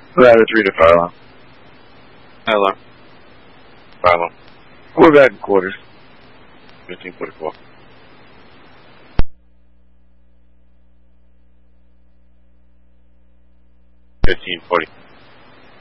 Ladder 3 to fire alarm. Fire alarm. Fire alarm. We're back in quarters. 1544. 1540.